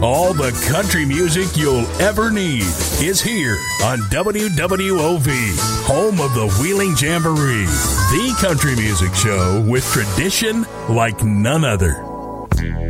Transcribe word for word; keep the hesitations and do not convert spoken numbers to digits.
All the country music you'll ever need is here on W W O V, home of the Wheeling Jamboree, the country music show with tradition like none other.